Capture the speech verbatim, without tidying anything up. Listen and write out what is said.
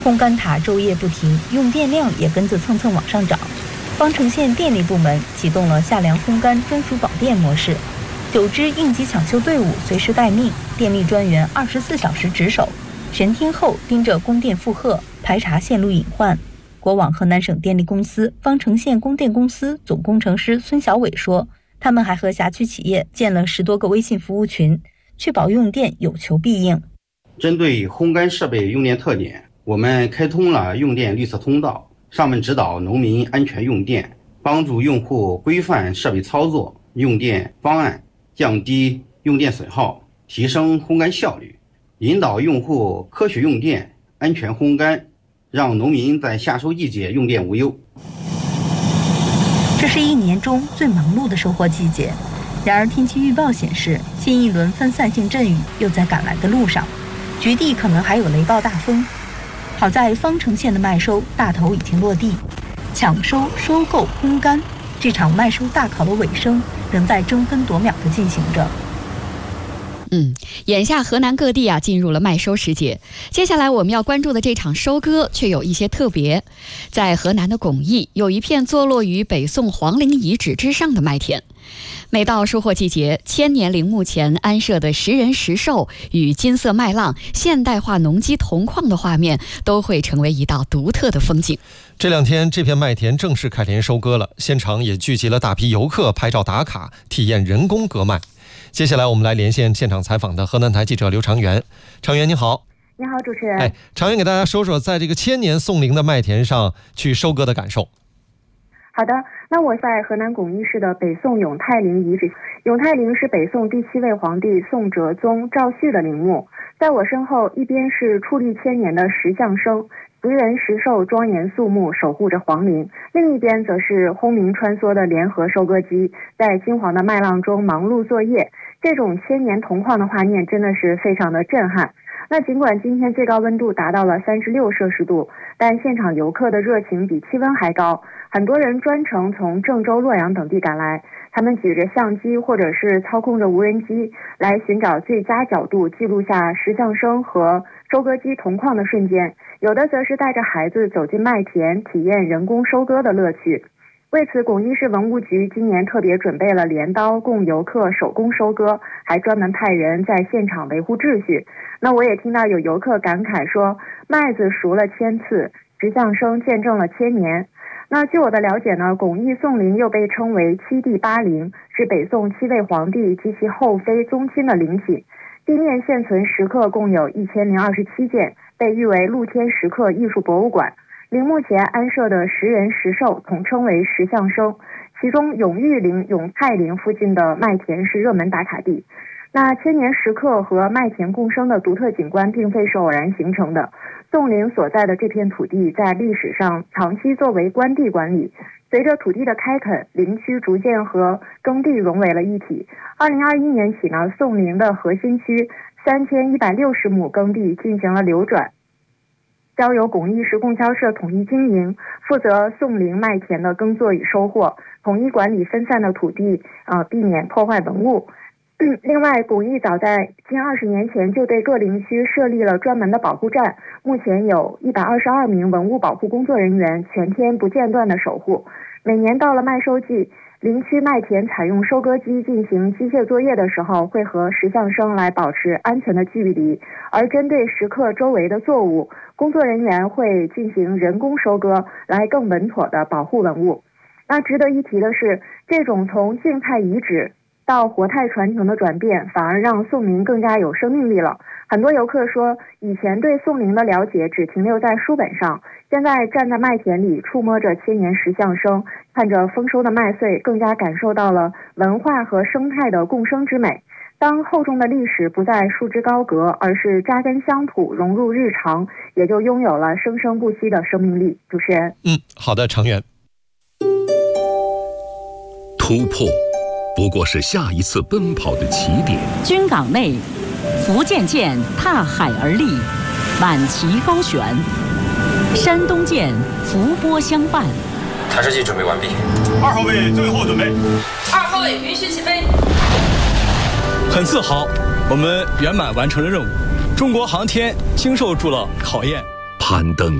烘干塔昼夜不停，用电量也跟着蹭蹭往上涨。方城县电力部门启动了夏粮烘干专属保电模式，九支应急抢修队伍随时待命，电力专员二十四小时值守，全天候盯着供电负荷，排查线路隐患。国网河南省电力公司方城县供电公司总工程师孙小伟说，他们还和辖区企业建了十多个微信服务群，确保用电有求必应。 针对烘干设备用电特点，我们开通了用电绿色通道，上面指导农民安全用电，帮助用户规范设备操作、用电方案，降低用电损耗，提升烘干效率，引导用户科学用电、安全烘干，让农民在夏收季节用电无忧。 这是一年中最忙碌的收获季节，然而天气预报显示，新一轮分散性阵雨又在赶来的路上，局地可能还有雷暴大风。好在方城县的麦收大头已经落地，抢收、收购、烘干，这场麦收大考的尾声仍在争分夺秒地进行着。 嗯，眼下河南各地啊进入了麦收时节，接下来我们要关注的这场收割却有一些特别。在河南的巩义有一片坐落于北宋皇陵遗址之上的麦田，每到收获季节，千年陵墓前安设的石人石兽与金色麦浪、现代化农机铜矿的画面都会成为一道独特的风景。 这两天这片麦田正式开田收割了，现场也聚集了大批游客拍照打卡，体验人工割麦。接下来我们来连线现场采访的河南台记者刘长元。长元你好。 你好，主持人。 哎，长元给大家说说在这个千年宋陵的麦田上去收割的感受。 好的，那我在河南巩义市的北宋永泰陵遗址。永泰陵是北宋第七位皇帝宋哲宗赵煦的陵墓，在我身后一边是矗立千年的石像生，石人石兽庄严肃穆守护着皇陵，另一边则是轰鸣穿梭的联合收割机在金黄的麦浪中忙碌作业，这种千年铜矿的画面真的是非常的震撼。那尽管今天最高温度达到了三十六摄氏度，但现场游客的热情比气温还高，很多人专程从郑州、洛阳等地赶来，他们举着相机或者是操控着无人机来寻找最佳角度记录下石像生和收割机铜矿的瞬间，有的则是带着孩子走进麦田体验人工收割的乐趣。为此，巩义市文物局今年特别准备了镰刀供游客手工收割，还专门派人在现场维护秩序。那我也听到有游客感慨说，麦子熟了千次，石像生见证了千年。那据我的了解呢，巩义宋陵又被称为七地八陵，是北宋七位皇帝及其后妃宗亲的陵寝。地面现存石刻共有一千零二十七件，被誉为露天石刻艺术博物馆。陵墓前安设的石人石兽统称为石像生，其中永裕陵、永泰陵附近的麦田是热门打卡地。那千年石刻和麦田共生的独特景观并非是偶然形成的，宋陵所在的这片土地在历史上长期作为官地管理，随着土地的开垦，陵区逐渐和耕地融为了一体。二零二一年起呢，宋陵的核心区三千一百六十亩耕地进行了流转，交由巩义市供销社统一经营，负责宋陵麦田的耕作与收获，统一管理分散的土地，呃，避免破坏文物。另外，巩义早在近二十年前就对各陵区设立了专门的保护站，目前有一百二十二名文物保护工作人员全天不间断的守护。每年到了麦收季，陵区麦田采用收割机进行机械作业的时候，会和石像生来保持安全的距离，而针对石刻周围的作物，工作人员会进行人工收割，来更稳妥的保护文物。那值得一提的是，这种从静态遗址到活态传承的转变，反而让宋陵更加有生命力了。很多游客说，以前对宋陵的了解只停留在书本上，现在站在麦田里，触摸着千年石像生，看着丰收的麦穗，更加感受到了文化和生态的共生之美。当厚重的历史不再束之高阁，而是扎根乡土，融入日常，也就拥有了生生不息的生命力。主持人， 嗯，好的，长远。 突破不过是下一次奔跑的起点。 军港内，福建舰踏海而立，满旗高悬；山东舰伏波相伴。 弹射器准备完毕。 二号位最后准备。 二号位允许起飞。 很自豪，我们圆满完成了任务。中国航天经受住了考验。 攀登